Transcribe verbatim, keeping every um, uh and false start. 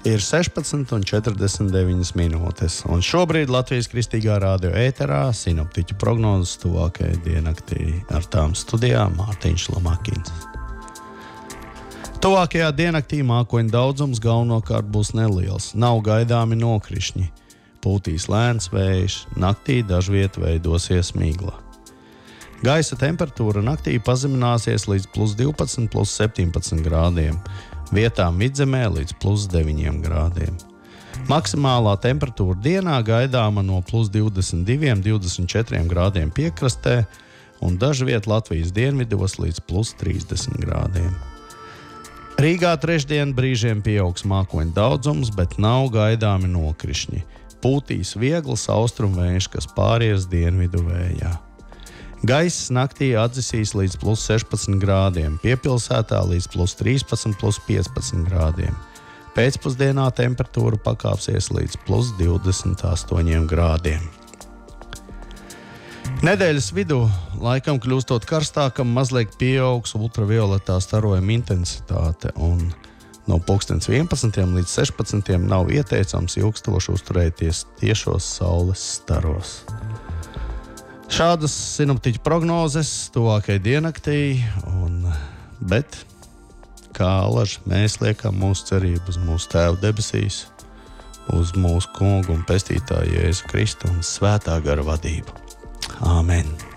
Ir sešpadsmit un četrdesmit deviņas minūtes, un šobrīd Latvijas Kristīgā radio ēterā sinoptiķu prognozes tuvākajai diennaktī. Ar tām studijā Mārtiņš Lamakins. Tuvākajā diennaktī mākoņu daudzums galvenokārt būs neliels, nav gaidāmi nokrišņi. Pūtīs lēns vējš, naktī dažviet veidosies migla. Gaisa temperatūra naktī pazemināsies līdz plus divpadsmit, plus septiņpadsmit grādiem. Vietām vidzemē līdz plus deviņiem grādiem. Maksimālā temperatūra dienā gaidāma no plus divdesmit diviem, divdesmit četriem grādiem piekrastē un dažviet Latvijas dienvidos līdz plus trīsdesmit grādiem. Rīgā trešdien brīžiem pieaugs mākoņu daudzums, bet nav gaidāmi nokrišņi. Pūtīs viegls austrumvējš, kas pāries dienvidu vējā. Gaiss naktī atdzisīs līdz plus sešpadsmit grādiem, piepilsētā līdz plus trīspadsmit, plus piecpadsmit grādiem. Pēcpusdienā temperatūra pakāpsies līdz plus divdesmit astoņiem grādiem. Nedēļas vidū, laikam kļūstot karstākam, mazliet pieaugs ultravioletā starojuma intensitāte, un no pulkstens vienpadsmitiem līdz sešpadsmitiem nav ieteicams ilgstoši uzturēties tiešos saules staros. Šādas sinoptiķu prognozes tuvākajai diennaktī, un, bet, kā alaži, mēs liekam mūsu cerību uz mūsu Tēvu debesīs, uz mūsu Kungu un Pestītāju Jēzu Kristu un Svētā gara vadību. Āmen!